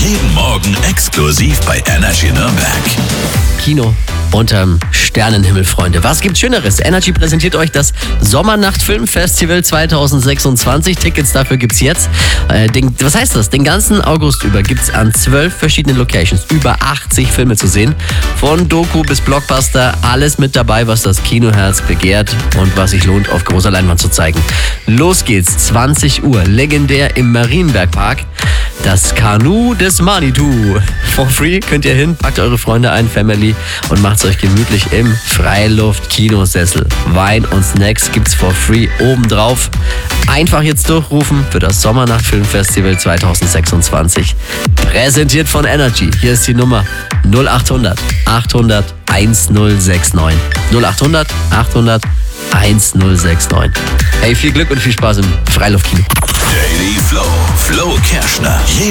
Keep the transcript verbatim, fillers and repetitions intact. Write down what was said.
Jeden Morgen exklusiv bei Energy Nürnberg. Kino unterm Sternenhimmel, Freunde. Was gibt's Schöneres? Energy präsentiert euch das Sommernacht Filmfestival zwanzig sechsundzwanzig. Tickets dafür gibt's jetzt. Äh, den, was heißt das? Den ganzen August über gibt's an zwölf verschiedenen Locations über achtzig Filme zu sehen. Von Doku bis Blockbuster, alles mit dabei, was das Kinoherz begehrt und was sich lohnt, auf großer Leinwand zu zeigen. Los geht's, zwanzig Uhr, legendär im Marienbergpark. Das Kanu des Manitou. For free könnt ihr hin, packt eure Freunde ein, Family und macht's euch gemütlich im Freiluft-Kinosessel. Wein und Snacks gibt's for free obendrauf. Einfach jetzt durchrufen für das Sommernacht-Filmfestival zwanzig sechsundzwanzig. Präsentiert von Energy. Hier ist die Nummer null acht hundert achthundert1069. null acht hundert achthundert1069. Hey, viel Glück und viel Spaß im Freiluftkino. Daily Flow. Flo Kerschner.